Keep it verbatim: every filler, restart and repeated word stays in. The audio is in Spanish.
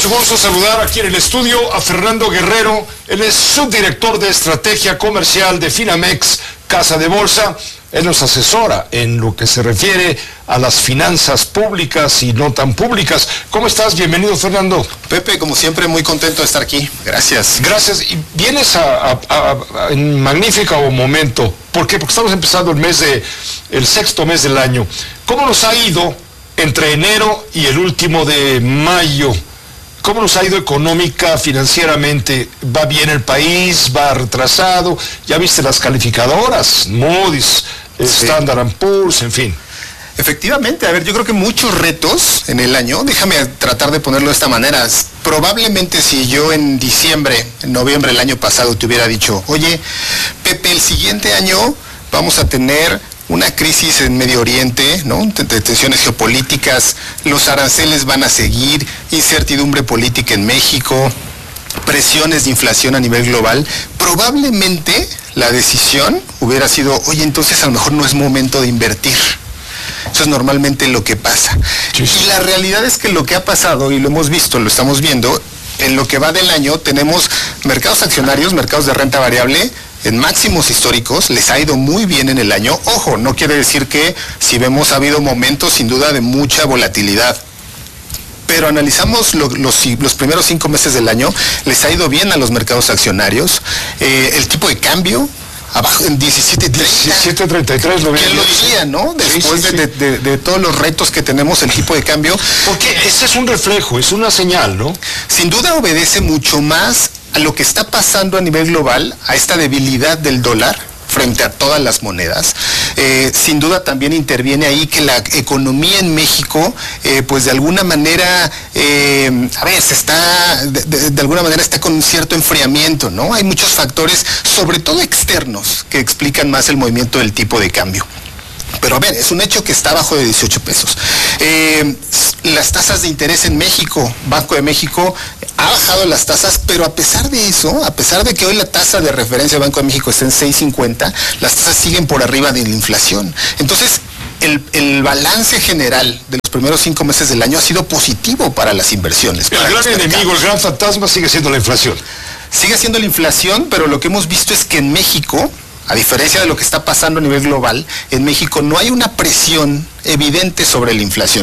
mucho gusto saludar aquí en el estudio a Fernando Guerrero. Él es subdirector de estrategia comercial de Finamex, Casa de Bolsa. Él nos asesora en lo que se refiere a las finanzas públicas y no tan públicas. ¿Cómo estás? Bienvenido, Fernando. Pepe, como siempre, muy contento de estar aquí. Gracias. Gracias. Y vienes a, a, a, a en magnífico momento. ¿Por qué? Porque estamos empezando el mes de, el sexto mes del año. ¿Cómo nos ha ido entre enero y el último de mayo? ¿Cómo nos ha ido económica, financieramente? ¿Va bien el país? ¿Va retrasado? Ya viste las calificadoras, Moody's, sí. Standard and Poor's, en fin. Efectivamente, a ver, yo creo que muchos retos en el año, déjame tratar de ponerlo de esta manera. Probablemente si yo en diciembre, en noviembre del año pasado te hubiera dicho, oye, Pepe, el siguiente año vamos a tener una crisis en Medio Oriente, ¿no? De tensiones geopolíticas, los aranceles van a seguir, incertidumbre política en México, presiones de inflación a nivel global, probablemente la decisión hubiera sido, oye, entonces a lo mejor no es momento de invertir. Eso es normalmente lo que pasa. Sí. Y la realidad es que lo que ha pasado, y lo hemos visto, lo estamos viendo, en lo que va del año tenemos mercados accionarios, mercados de renta variable, en máximos históricos, les ha ido muy bien en el año. Ojo, no quiere decir que si vemos ha habido momentos sin duda de mucha volatilidad. Pero analizamos lo, los, los primeros cinco meses del año, les ha ido bien a los mercados accionarios. Eh, el tipo de cambio, abajo en diecisiete treinta y tres, lo ¿quién lo diría, no? Después sí, sí, de, sí. De, de, de todos los retos que tenemos, el tipo de cambio. Porque ese es un reflejo, es una señal, ¿no? Sin duda obedece mucho más a lo que está pasando a nivel global, a esta debilidad del dólar frente a todas las monedas. Eh, sin duda también interviene ahí que la economía en México, eh, pues de alguna manera, eh, a ver, se está, de, de, de alguna manera está con un cierto enfriamiento, ¿no? Hay muchos factores, sobre todo externos, que explican más el movimiento del tipo de cambio. Pero a ver, es un hecho que está abajo de dieciocho pesos. Eh, las tasas de interés en México, Banco de México ha bajado las tasas, pero a pesar de eso, a pesar de que hoy la tasa de referencia del Banco de México está en seis cincuenta, las tasas siguen por arriba de la inflación. Entonces, el, el balance general de los primeros cinco meses del año ha sido positivo para las inversiones. El gran enemigo, el gran fantasma sigue siendo la inflación. Sigue siendo la inflación, pero lo que hemos visto es que en México, a diferencia de lo que está pasando a nivel global, en México no hay una presión evidente sobre la inflación.